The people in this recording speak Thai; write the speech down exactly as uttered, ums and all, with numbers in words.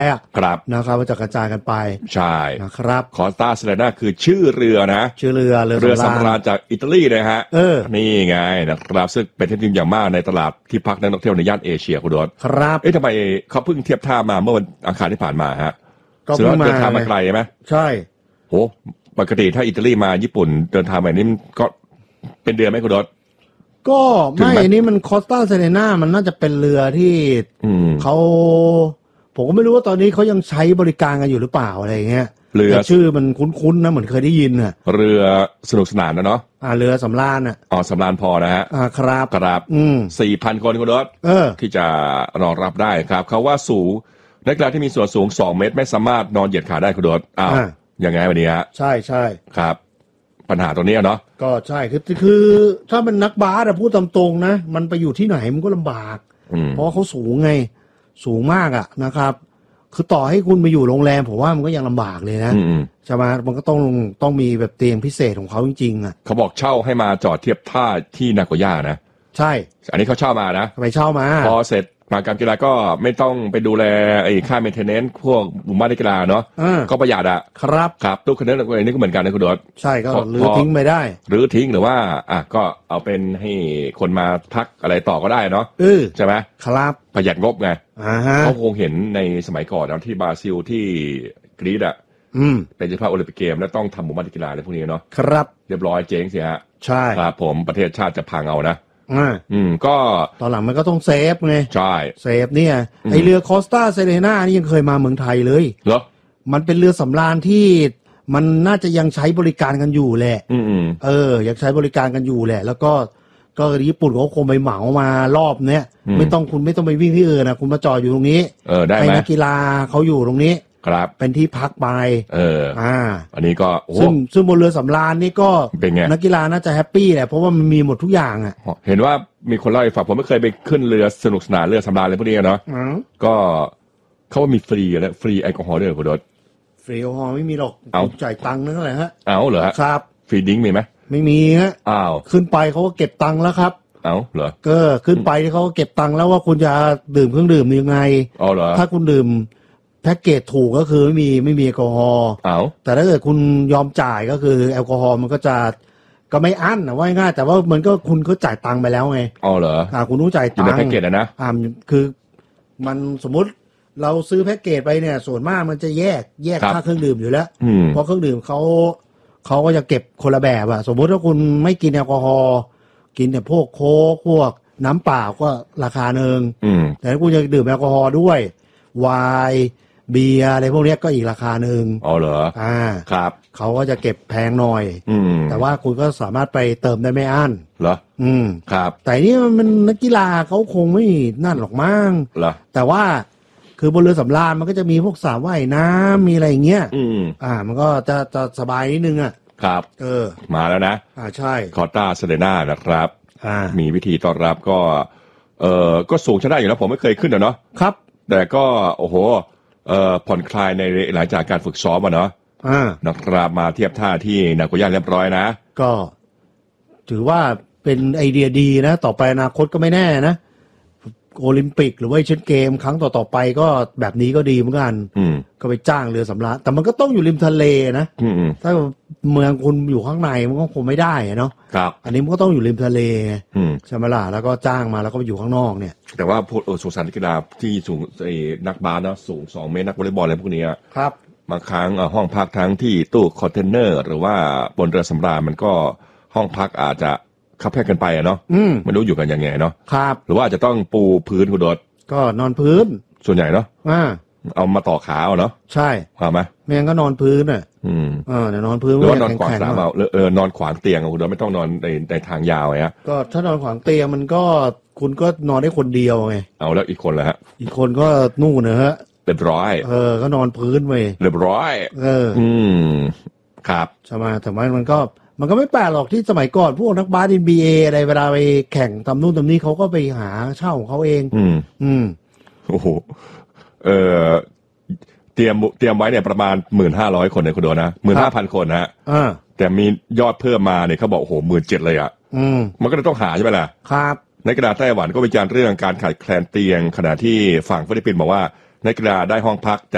ครับนะครับมันจะกระจายกันไปใช่นะครับคอสตาเซเลน่าคือชื่อเรือนะชื่อเรือเรือสำราญจากอิตาลีนะฮะเออนี่ไงนะครับซึ่งเป็นที่นิยมอย่างมากในตลาดที่พักนักท่องเที่ยวในย่านเอเชียคุณโดดครับเอ๊ะทำไมเขาเพิ่งเทียบท่ามาเมื่อวันอังคารที่ผ่านมาฮะก็เพิ่งมาเดินทางมาไกลไหมใช่โหปกติถ้าอิตาลีมาญี่ปุ่นเดินทางแบบนี้ก็เป็นเดือนไหมคุณโดดก็ไม่อันนี้มันคอสตาเซเลน่ามันน่าจะเป็นเรือที่เขาผมก็ไม่รู้ว่าตอนนี้เขายังใช้บริการกันอยู่หรือเปล่าอะไรเงี้ยเรือชื่อมันคุ้นๆนะเหมือนเคยได้ยินน่ะเรือสนุกสนานนะเนาะอ่าเรือสำราญอ่ะอ๋อสำราญพอนะฮะอ่าครับครับอืมสี่พันคนคุณโดดเออที่จะรองรับได้ครับเขาว่าสูงนักกีฬาที่มีส่วนสูงสองเมตรไม่สามารถนอนเหยียดขาได้คุณโดดอ้าวยังไงวันนี้ฮะใช่ใช่ครับปัญหาตรงนี้เนาะก็ใช่คือคือถ้ามันนักบาสอะพูดตามตรงนะมันไปอยู่ที่ไหนมันก็ลำบากเพราะเขาสูงไงสูงมากอะนะครับคือต่อให้คุณไปอยู่โรงแรมผมว่ามันก็ยังลำบากเลยนะใช่ไหมมันก็ต้องต้องมีแบบเตียงพิเศษของเขาจริงๆอะเขาบอกเช่าให้มาจอดเทียบท่าที่นาโกย่านะใช่อันนี้เขาเช่ามานะไปเช่ามาพอเสร็จมาการกีฬาก็ไม่ต้องไปดูแลไอ้ค่าเมนเทนเนนซ์พวกหมู่บ้านนักกีฬาเนาะก็ประหยัดอะครับครับตู้คอนเทนเนอร์อันนี้ก็เหมือนกันนะคุณโดดใช่ก็หรือทิ้งไปได้หรือทิ้งหรือว่าอ่ะก็เอาเป็นให้คนมาพักอะไรต่อก็ได้เนาะใช่ไหมครับประหยัดงบไงเขาคงเห็นในสมัยก่อนนะที่บราซิลที่กรีซอ่ะเป็นเจ้าภาพโอลิมปิกเกมแล้วต้องทำหมู่บ้านนักกีฬาอะไรพวกนี้เนาะครับเรียบร้อยเจ๊งเสียฮะใช่ครับผมประเทศชาติจะพังเอานะอืมก็ตอนหลังมันก็ต้องเซฟไงใช่เซฟเนี่ยไอเรือคอสตาเซเลน่านี่ยังเคยมาเมืองไทยเลยเหรอมันเป็นเรือสำราญที่มันน่าจะยังใช้บริการกันอยู่แหละอืมเออยังใช้บริการกันอยู่แหละแล้วก็ก็ญี่ปุ่นเขาคงไปเหมามารอบเนี้ยไม่ต้องคุณไม่ต้องไปวิ่งที่อื่นนะคุณมาจอดอยู่ตรงนี้เออได้ไหมให้นักกีฬาเขาอยู่ตรงนี้ครับเป็นที่พักไปเอออ่าอันนี้ก็ซึ่งซึ่งบนเรือสำราญนี่ก็เป็นไงนักกีฬาน่าจะแฮปปี้แหละเพราะว่ามันมีหมดทุกอย่างอ่ะเห็นว่ามีคนเล่าให้ฟังผมไม่เคยไปขึ้นเรือสนุกสนานเรือสำราญอะไรพวกนี้เนาะก็เขาว่ามีฟรีนะฟรีแอลกอฮอล์ด้วยคุณโดดฟรีแอลกอฮอล์ไม่มีหรอกจ่ายตังค์นั่นแหละฮะเอาเหรอครับฟรีดิ้งมีไหมไม่มีฮะอ้าวขึ้นไปเขาก็เก็บตังค์แล้วครับเอาเหรอก็ขึ้นไปเขาก็เก็บตังค์แล้วว่าคุณจะดื่มเครื่องดื่มยังไงอ๋อเหรอถ้าคุณดื่มแพ็กเกจถูกก็คือไม่มีไม่มีแอลกอฮอล์เอาแต่ถ้าเกิดคุณยอมจ่ายก็คือแอลกอฮอล์มันก็จะก็ไม่อั้นนะว่าง่ายแต่ว่ามันก็คุณก็จ่ายตังค์ไปแล้วไงอ๋อเหรออ่าคุณต้องจ่ายตังค์อยู่ในแพ็กเกจนะอ่าคือมันสมมุติเราซื้อแพ็กเกจไปเนี่ยส่วนมากมันจะแยกแยกค่าเครื่องดื่มอยู่แล้วเพราะเครื่องดื่มเขาเขาก็จะเก็บคนละแบบอะสมมุติถ้าคุณไม่กินแอลกอฮอล์กินแต่พวกโค้กพวกน้ำเปล่าก็ราคาหนึ่งแต่ถ้าคุณจะดื่มแอลกอฮอล์ด้วยไวน์เบียร์อะไรพวกนี้ก็อีกราคาหนึ่งอ๋อเหรออ่าครับเขาก็จะเก็บแพงหน่อยอืมแต่ว่าคุณก็สามารถไปเติมได้ไม่อั้นเหรออืมครับแต่นี่มันนักกีฬาเขาคงไม่นั่นหรอกมั้งเหรอแต่ว่าคือบนเรือสำราญมันก็จะมีพวกสระว่ายน้ำมีอะไรอย่างเงี้ยอืมอ่ามันก็จะจะสบายนิดนึงอ่ะครับเออมาแล้วนะอ่าใช่คอต้าเซเลน่านะครับอ่ามีวิธีต้อนรับก็เออก็สูงใช้ได้อยู่แล้วผมไม่เคยขึ้นเนาะครับแต่ก็โอ้โหเอ่อผ่อนคลายในหลังจากการฝึกซ้อมอ่ะเนาะอ่านะครับมาเทียบท่าที่นาโกย่าเรียบร้อยนะก็ถือว่าเป็นไอเดียดีนะต่อไปอนาคตก็ไม่แน่นะโอลิมปิกหรือว่าเอเชียนเกมครั้งต่อๆไปก็แบบนี้ก็ดีเหมือนกันก็ไปจ้างเรือสำราญแต่มันก็ต้องอยู่ริมทะเลนะถ้าเมืองคุณอยู่ข้างในมันก็คงไม่ได้เนาะอันนี้มันก็ต้องอยู่ริมทะเลใช่ไหมล่ะแล้วก็จ้างมาแล้วก็ไปอยู่ข้างนอกเนี่ยแต่ว่าพวกสุสานกีฬาที่สูงไอ้นักบาสนะสูงสองเมตรนักวอลเลย์บอลอะไรพวกนี้ครับบางครั้งห้องพักทั้งที่ตู้คอนเทนเนอร์หรือว่าบนเรือสำราญมันก็ห้องพักอาจจะคับแคบกันไปอะเนาะไม่รู้อยู่กันยังไงเนาะครับหรือว่าจะต้องปูพื้นคุณโดดก็นอนพื้นส่วนใหญ่เนาะอ่าเอามาต่อขาเอาเนาะใช่เอาไหมไม่งั้นก็นอนพื้นอ่ะอืมเออเดี๋ยวนอนพื้นหรือว่านอนขวางสนามเอาเออนอนขวางเตียงคุณโดดไม่ต้องนอนในในทางยาวไงฮะก็ถ้านอนขวางเตียงมันก็คุณก็นอนได้คนเดียวไงเอาแล้วอีกคนละฮะอีกคนก็นู่นนะฮะเรียบร้อยเออก็นอนพื้นไปเรียบร้อยเอออืมครับใช่ไหมแต่ว่ามันก็มันก็ไม่แปลกหรอกที่สมัยก่อนพวกนักบาส เอ็น บี เอ อะไรเวลาไปแข่งทำนู่นทำนี่เขาก็ไปหาเช่าของเขาเองอืมอืมโอ้โหเออเตรียมเตรียมไว้เนี่ยประมาณหมื่นห้าร้อยคนเนี่ยคุณโดนะหมื่นห้าพันคนนะฮะแต่มียอดเพิ่มมาเนี่ยเขาบอกโอ้โหหมื่นเจ็ดเลยอ่ะอืมมันก็เลยต้องหาใช่ไหมล่ะครับนักกีฬาไต้หวันก็วิจารณ์เรื่องการขาดแคลนเตียงขณะที่ฝั่งฟิลิปปินส์บอกว่านักกีฬาได้ห้องพักแต่